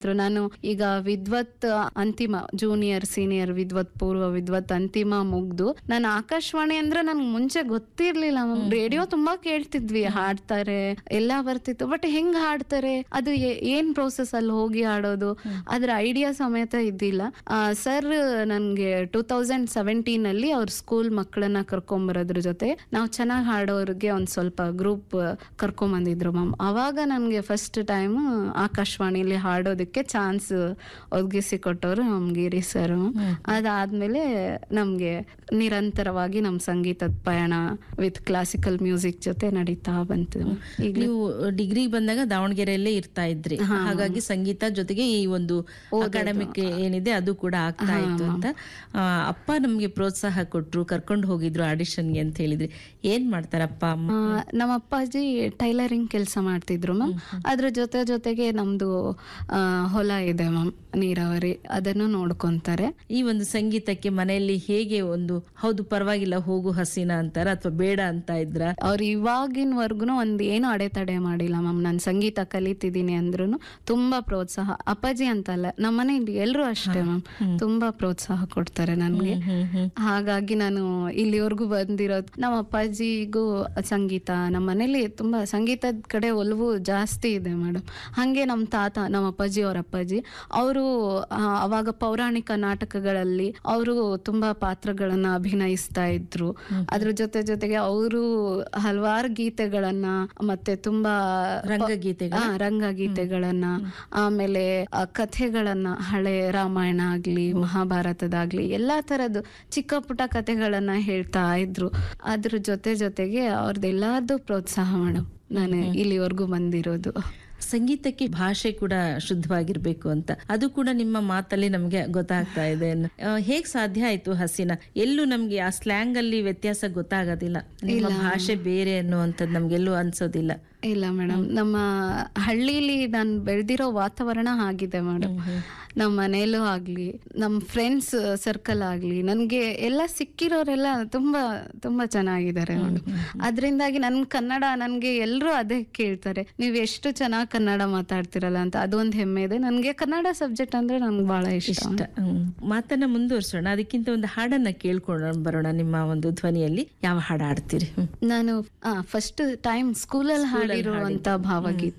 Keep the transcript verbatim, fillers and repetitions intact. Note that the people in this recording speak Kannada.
ನಾನು ಈಗ ವಿದ್ವತ್ ಅಂತಿಮ ಜೂನಿಯರ್ ಸೀನಿಯರ್ ವಿದ್ವತ್ ಪೂರ್ವ ವಿದ್ವತ್ ಅಂತಿಮ ಮುಗ್ದು ನಾನು ಆಕಾಶವಾಣಿ ಅಂದ್ರೆ ನನ್ಗೆ ಮುಂಚೆ ಗೊತ್ತಿರ್ಲಿಲ್ಲ ಮ್ಯಾಮ್. ರೇಡಿಯೋ ತುಂಬಾ ಕೇಳ್ತಿದ್ವಿ, ಹಾಡ್ತಾರೆ ಎಲ್ಲಾ ಬರ್ತಿತ್ತು, ಬಟ್ ಹೆಂಗ್ ಹಾಡ್ತಾರೆ ಅದು ಏ- ಏನ್ ಪ್ರೋಸೆಸ್ ಅಲ್ಲಿ ಹೋಗಿ ಹಾಡೋದು ಅದ್ರ ಐಡಿಯಾ ಸಮೇತ ಇದ್ದಿಲ್ಲ. ಸರ್ ನನ್ಗೆ ಟೂ ತೌಸಂಡ್ ಸೆವೆಂಟೀನ್ ಅಲ್ಲಿ ಅವ್ರ ಸ್ಕೂಲ್ ಮಕ್ಕಳನ್ನ ಕರ್ಕೊಂಬರೋದ್ರ ಜೊತೆ ನಾವು ಚೆನ್ನಾಗಿ ಹಾಡೋರ್ಗೆ ಒಂದ್ ಸ್ವಲ್ಪ ಗ್ರೂಪ್ ಕರ್ಕೊಂಡ್ ಬಂದಿದ್ರು ಮ್ಯಾಮ್. ಅವಾಗ ನನ್ಗೆ ಫಸ್ಟ್ ಟೈಮ್ ಆಕಾಶವಾಣಿಲಿ ಹಾಡೋದಕ್ಕೆ ಚಾನ್ಸ್ ಒದಗಿಸಿ ಕೊಟ್ಟವರು ನಮ್ ಗಿರಿ ಸರ್. ಅದಾದ್ಮೇಲೆ ನಮ್ಗೆ ನಿರಂತರವಾಗಿ ನಮ್ ಸಂಗೀತದ ಪಯಣ ವಿತ್ ಕ್ಲಾಸಿಕಲ್ ಮ್ಯೂಸಿಕ್ ಜೊತೆ ನಡೀತಾ ಬಂತು. ಈಗ ನೀವು ಡಿಗ್ರಿ ಬಂದಾಗ ದಾವಣಗೆರೆಯಲ್ಲೇ ಇರ್ತಾ ಇದ್ರಿ, ಹಾಗಾಗಿ ಸಂಗೀತ ಜೊತೆಗೆ ಈ ಒಂದು ಅಕಾಡೆಮಿಕ್ ಏನಿದೆ ಅದು ಕೂಡ ಆಗ್ತಾ ಇತ್ತು ಅಂತ ಆ, ಅಪ್ಪ ನಮ್ಗೆ ಪ್ರೋತ್ಸಾಹ ಕೊಟ್ರು, ಕರ್ಕೊಂಡು ಹೋಗಿದ್ರು ಆಡಿಷನ್ಗೆ ಅಂತ ಹೇಳಿದ್ರಿ. ಏನ್ ಮಾಡ್ತಾರಪ್ಪ ಅಮ್ಮ? ಆ, ನಮ್ಮ ಅಪ್ಪಾಜಿ ಟೈಲರಿಂಗ್ ಕೆಲಸ ಮಾಡ್ತಿದ್ರು ಮ್ಯಾಮ್. ಅದ್ರ ಜೊತೆ ಜೊತೆಗೆ ನಮ್ದು ಆ, ಹೊಲ ಇದೆ ಮ್ಯಾಮ್, ನೀರಾವರಿ, ಅದನ್ನು ನೋಡ್ಕೊಂತಾರೆ. ಈ ಒಂದು ಸಂಗೀತಕ್ಕೆ ಮನೆಯಲ್ಲಿ ಹೇಗೆ ಒಂದು ಹೌದು ಪರವಾಗಿಲ್ಲ ಹೋಗು ಹಸೀನಾ ಅಂತಾರ ಅಥವಾ ಬೇಡ ಅಂತ ಇದ್ರ? ಅವ್ರು ಇವಾಗಿನವರ್ಗುನು ಒಂದ್ ಏನು ಅಡೆತಡೆ ಮಾಡಿಲ್ಲ ಮ್ಯಾಮ್. ನಾನು ಸಂಗೀತ ಕಲಿತಿದ್ದೀನಿ ಅಂದ್ರೂ ತುಂಬಾ ಪ್ರೋತ್ಸಾಹ. ಅಪ್ಪಾಜಿ ಅಂತಲ್ಲ, ನಮ್ಮ ಮನೆಯಲ್ಲಿ ಎಲ್ರು ಅಷ್ಟೇ ಮ್ಯಾಮ್, ತುಂಬಾ ಪ್ರೋತ್ಸಾಹ ಕೊಡ್ತಾರೆ ನನ್ಗೆ. ಹಾಗಾಗಿ ನಾನು ಇಲ್ಲಿವರೆಗೂ ಬಂದಿರೋದು. ನಮ್ಮ ಅಪ್ಪಾಜಿಗೂ ಸಂಗೀತ, ನಮ್ಮ ಮನೇಲಿ ತುಂಬಾ ಸಂಗೀತದ ಕಡೆ ಒಲವು ಜಾಸ್ತಿ ಇದೆ ಮೇಡಮ್. ಹಂಗೆ ನಮ್ಮ ತಾತ, ನಮ್ಮ ಅಪ್ಪಾಜಿ ಅವ್ರ ಅಪ್ಪಾಜಿ, ಅವರು ಅವಾಗ ಪೌರಾಣಿಕ ನಾಟಕಗಳಲ್ಲಿ ಅವರು ತುಂಬಾ ಪಾತ್ರಗಳನ್ನ ಅಭಿನಯಿಸ್ತಾ ಇದ್ರು. ಅದ್ರ ಜೊತೆ ಜೊತೆಗೆ ಅವರು ಹಲವಾರು ಗೀತೆಗಳನ್ನ ಮತ್ತೆ ತುಂಬಾ ರಂಗಗೀತೆಗಳ ಆ, ರಂಗಗೀತೆಗಳನ್ನ ಆಮೇಲೆ ಆ, ಕಥೆಗಳನ್ನ, ಹಳೆ ರಾಮಾಯಣ ಆಗ್ಲಿ ಮಹಾಭಾರತದಾಗ್ಲಿ ಎಲ್ಲಾ ತರದ್ದು ಚಿಕ್ಕ ಪುಟ್ಟ ಕಥೆಗಳನ್ನ ಹೇಳ್ತಾ ಇದ್ರು. ಅದ್ರ ಜೊತೆ ಜೊತೆಗೆ ಅವ್ರದ್ದೆಲ್ಲಾರ್ದು ಪ್ರೋತ್ಸಾಹ ಮೇಡಮ್ ನಾನು ಇಲ್ಲಿವರೆಗೂ ಬಂದಿರೋದು. ಸಂಗೀತಕ್ಕೆ ಭಾಷೆ ಕೂಡ ಶುದ್ಧವಾಗಿರ್ಬೇಕು ಅಂತ, ಅದು ಕೂಡ ನಿಮ್ಮ ಮಾತಲ್ಲಿ ನಮ್ಗೆ ಗೊತ್ತಾಗ್ತಾ ಇದೆ. ಆ, ಹೇಗ್ ಸಾಧ್ಯ ಆಯ್ತು ಹಸೀನಾ? ಎಲ್ಲೂ ನಮ್ಗೆ ಆ ಸ್ಲ್ಯಾಂಗ್ ಅಲ್ಲಿ ವ್ಯತ್ಯಾಸ ಗೊತ್ತಾಗೋದಿಲ್ಲ, ನಿಮ್ಮ ಭಾಷೆ ಬೇರೆ ಅನ್ನುವಂಥದ್ದು ನಮ್ಗೆಲ್ಲೂ ಅನ್ಸೋದಿಲ್ಲ. ಇಲ್ಲ ಮೇಡಮ್, ನಮ್ಮ ಹಳ್ಳಿಲಿ ನಾನು ಬೆಳೆದಿರೋ ವಾತಾವರಣ ಆಗಿದೆ ಮೇಡಮ್. ನಮ್ಮ ಮನೇಲೂ ಆಗ್ಲಿ, ನಮ್ಮ ಫ್ರೆಂಡ್ಸ್ ಸರ್ಕಲ್ ಆಗ್ಲಿ, ನನ್ಗೆ ಎಲ್ಲ ಸಿಕ್ಕಿರೋರೆಲ್ಲ ತುಂಬಾ ತುಂಬಾ ಚೆನ್ನಾಗಿದ್ದಾರೆ ಮೇಡಮ್. ಅದರಿಂದಾಗಿ ನನ್ ಕನ್ನಡ ನನ್ಗೆ ಎಲ್ರು ಅದೇ ಕೇಳ್ತಾರೆ, ನೀವ್ ಎಷ್ಟು ಚೆನ್ನಾಗಿ ಕನ್ನಡ ಮಾತಾಡ್ತಿರಲ್ಲ ಅಂತ. ಅದೊಂದು ಹೆಮ್ಮೆ ಇದೆ ನನ್ಗೆ. ಕನ್ನಡ ಸಬ್ಜೆಕ್ಟ್ ಅಂದ್ರೆ ನನ್ಗೆ ಬಹಳ ಇಷ್ಟ. ಹ್ಮ್. ಮಾತನ್ನ ಮುಂದುವರ್ಸೋಣ, ಅದಕ್ಕಿಂತ ಒಂದು ಹಾಡನ್ನ ಕೇಳ್ಕೊಂಡು ಬರೋಣ. ನಿಮ್ಮ ಒಂದು ಧ್ವನಿಯಲ್ಲಿ ಯಾವ ಹಾಡು ಹಾಡ್ತೀರಿ? ನಾನು ಫಸ್ಟ್ ಟೈಮ್ ಸ್ಕೂಲಲ್ಲಿ ಹಾಡಿರುವಂತ ಭಾವಗೀತೆ